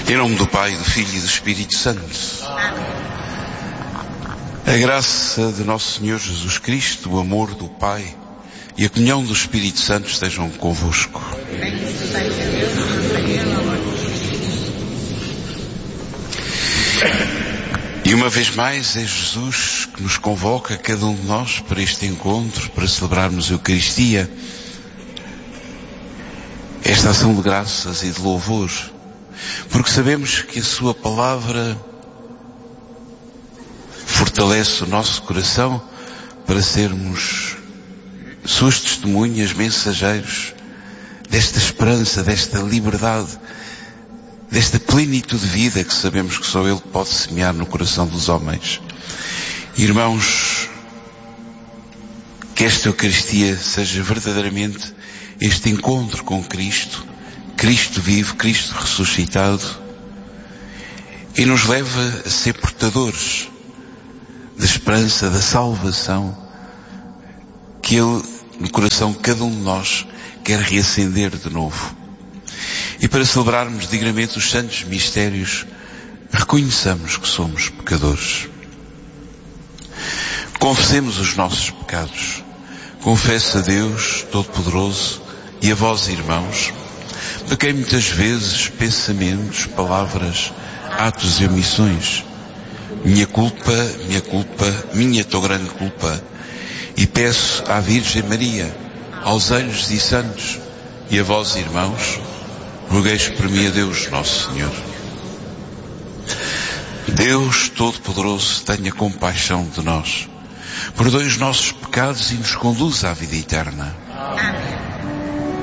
Em nome do Pai, do Filho e do Espírito Santo. A graça de nosso Senhor Jesus Cristo, o amor do Pai e a comunhão do Espírito Santo estejam convosco. E uma vez mais é Jesus que nos convoca, cada um de nós, para este encontro, para celebrarmos a Eucaristia, esta ação de graças e de louvor, porque sabemos que a sua palavra fortalece o nosso coração para sermos suas testemunhas, mensageiros desta esperança, desta liberdade, desta plenitude de vida que sabemos que só Ele pode semear no coração dos homens. Irmãos, que esta Eucaristia seja verdadeiramente este encontro com Cristo, Cristo vivo, Cristo ressuscitado, e nos leva a ser portadores da esperança, da salvação, que Ele, no coração de cada um de nós, quer reacender de novo. E para celebrarmos dignamente os santos mistérios, reconheçamos que somos pecadores. Confessemos os nossos pecados. Confesso a Deus Todo-Poderoso e a vós, irmãos, pequei muitas vezes, pensamentos, palavras, atos e omissões. Minha culpa, minha tão grande culpa. E peço à Virgem Maria, aos anjos e santos, e a vós, irmãos, rogueis por mim a Deus Nosso Senhor. Deus Todo-Poderoso, tenha compaixão de nós, perdoe os nossos pecados e nos conduza à vida eterna. Amém.